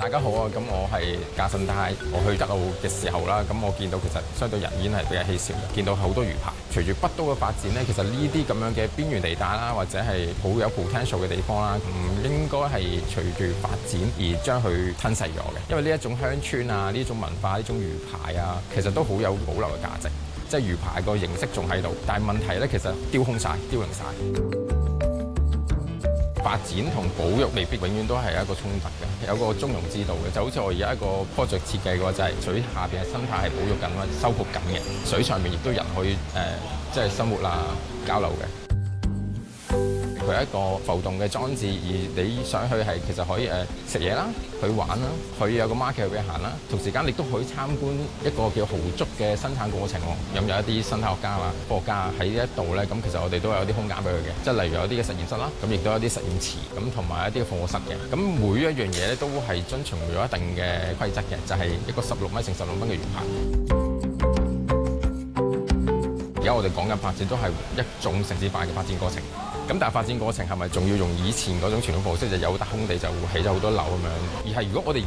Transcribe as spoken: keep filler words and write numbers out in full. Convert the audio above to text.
大家好啊！咁我係加信泰，我去吉澳嘅時候啦，咁我見到其實相對人煙係比較稀少嘅，見到好多魚排。隨住北都嘅發展呢，其實呢啲咁樣嘅邊緣地帶啦，或者係好有 potential 嘅地方啦，唔應該係隨住發展而將佢吞噬咗嘅。因為呢一種鄉村啊，呢種文化，呢種魚排啊，其實都好有保留嘅價值。即係魚排個形式仲喺度，但係問題咧，其實丟空晒、凋零晒。發展同保育未必永遠都係一個衝突嘅，有個中庸之道嘅。就好似我而家一個 project 設計嘅話，就係水下邊嘅生態係保育緊啦、修復緊嘅，水上面亦都人可以誒、呃，即係生活啊、交流嘅。佢係一個浮動嘅裝置，而你上去係其實可以誒食嘢啦，去玩啦，佢有個 market 去俾行啦。同時間你都可以參觀一個叫蠔竹嘅生產過程喎。咁有一啲生態學家啊、科學家喺呢一度咧，咁其實我哋都有啲空間俾佢嘅，即係例如有啲嘅實驗室啦，咁亦都有啲實驗池，咁同埋一啲嘅課室嘅。咁每一樣嘢咧都係遵從咗一定嘅規則嘅，就係、是、一個十六米乘十六米嘅魚排。而家我哋講緊發展都係一種城市化嘅發展過程。咁但係發展過程係咪仲要用以前嗰種傳統模式，就有笪空地就起咗好多樓咁樣？而係如果我哋